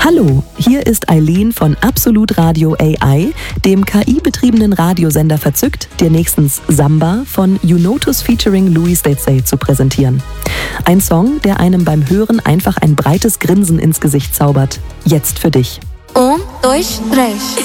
Hallo, hier ist Eileen von Absolut Radio AI, dem KI-betriebenen Radiosender Verzückt, dir nächstens Samba von Unotus featuring Louis Detsey zu präsentieren. Ein Song, der einem beim Hören einfach ein breites Grinsen ins Gesicht zaubert. Jetzt für dich. 1, 2, 3.